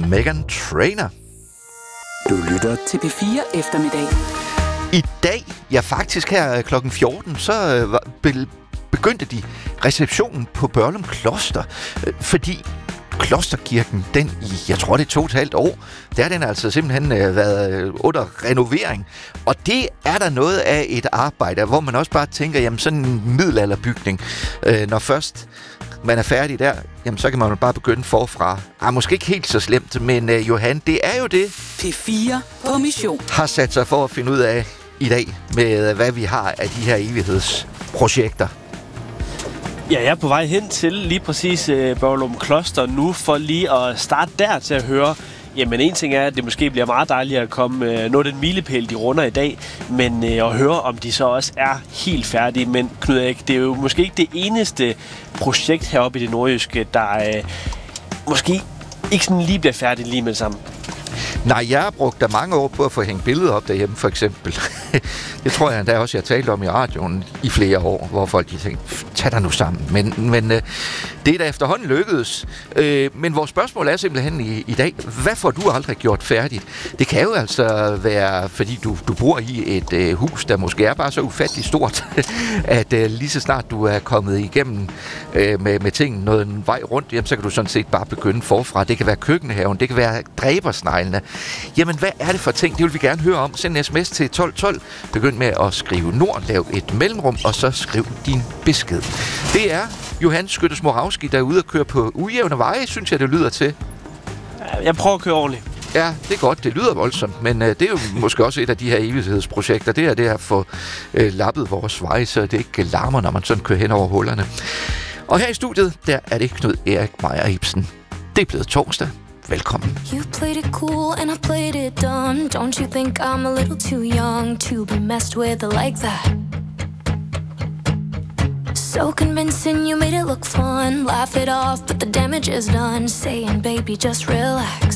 Meghan Trainor. Du lytter til P4 Eftermiddag. I dag, ja faktisk her klokken 14, så begyndte de receptionen på Børglum Kloster, fordi Klosterkirken, den i, jeg tror det er 2,5 år, der har den altså simpelthen været under renovering. Og det er der noget af et arbejde, hvor man også bare tænker, jamen sådan en middelalderbygning, når først man er færdig der, jamen så kan man jo bare begynde forfra. Måske ikke helt så slemt, men Johan, det er jo det, P4 på mission har sat sig for at finde ud af i dag, med hvad vi har af de her evighedsprojekter. Ja, jeg er på vej hen til lige præcis Børglum Kloster nu, for lige at starte der til at høre. Jamen en ting er, at det måske bliver meget dejligt at komme nå den milepæl, de runder i dag, men at høre, om de så også er helt færdige. Men Knud Erik, det er jo måske ikke det eneste projekt heroppe i det nordjyske, der måske ikke sådan lige bliver færdigt lige med det samme. Nej, jeg har brugt der mange år på at få hængt billeder op derhjemme, for eksempel. Det tror jeg endda også, jeg talte om i radioen i flere år, hvor folk de tænkte, tag dig nu sammen. Men det er da efterhånden lykkedes. Men vores spørgsmål er simpelthen i dag, hvad får du aldrig gjort færdigt? Det kan jo altså være, fordi du bor i et hus, der måske er bare så ufattelig stort, at lige så snart du er kommet igennem med ting, noget en vej rundt, jamen, så kan du sådan set bare begynde forfra. Det kan være køkkenhaven, det kan være dræbersneglene. Jamen, hvad er det for ting? Det vil vi gerne høre om. Send en sms til 1212. Begynd med at skrive nord, lav et mellemrum, og så skriv din besked. Det er Johan Skyttes Moravski, der er ude og køre på ujævne veje, synes jeg, det lyder til. Jeg prøver at køre ordentligt. Ja, det er godt. Det lyder voldsomt, men det er jo måske også et af de her evighedsprojekter. Det er det at få lappet vores veje, så det ikke larmer, når man sådan kører hen over hullerne. Og her i studiet, der er det Knud Erik Meyer Ibsen. Det er blevet torsdag. Velkommen. You played it cool and I played it dumb. Don't you think I'm a little too young to be messed with like that? So convincing, you made it look fun. Laugh it off, but the damage is done. Saying, baby, just relax.